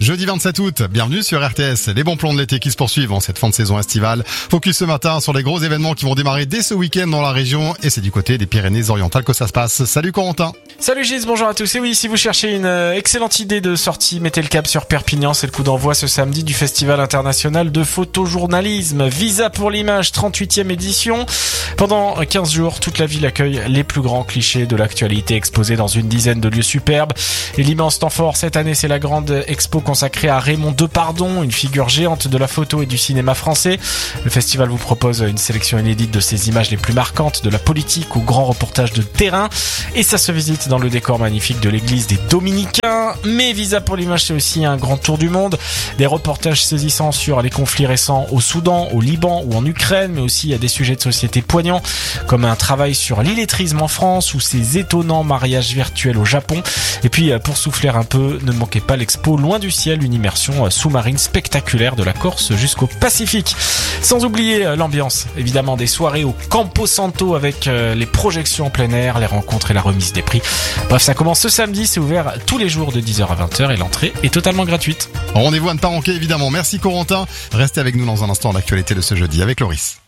Jeudi 27 août, bienvenue sur RTS. Les bons plans de l'été qui se poursuivent en cette fin de saison estivale. Focus ce matin sur les gros événements qui vont démarrer dès ce week-end dans la région. Et c'est du côté des Pyrénées-Orientales que ça se passe. Salut Corentin. Salut Gilles, bonjour à tous. Et oui, si vous cherchez une excellente idée de sortie, mettez le cap sur Perpignan. C'est le coup d'envoi ce samedi du Festival international de photojournalisme. Visa pour l'image, 38e édition. Pendant 15 jours, toute la ville accueille les plus grands clichés de l'actualité exposés dans une dizaine de lieux superbes. Et l'immense temps fort cette année, c'est la grande expo consacrée à Raymond Depardon, une figure géante de la photo et du cinéma français. Le festival vous propose une sélection inédite de ses images les plus marquantes, de la politique au grand reportage de terrain. Et ça se visite dans le décor magnifique de l'église des Dominicains. Mais Visa pour l'image, c'est aussi un grand tour du monde. Des reportages saisissants sur les conflits récents au Soudan, au Liban ou en Ukraine, mais aussi à des sujets de société poignants, comme un travail sur l'illettrisme en France ou ces étonnants mariages virtuels au Japon. Et puis, pour souffler un peu, ne manquez pas l'expo Loin du ciel, une immersion sous-marine spectaculaire de la Corse jusqu'au Pacifique. Sans oublier l'ambiance, évidemment, des soirées au Campo Santo avec les projections en plein air, les rencontres et la remise des prix. Bref, ça commence ce samedi, c'est ouvert tous les jours de 10h à 20h et l'entrée est totalement gratuite. Rendez-vous à ne pas manquer évidemment. Merci Corentin. Restez avec nous dans un instant l'actualité de ce jeudi avec Loris.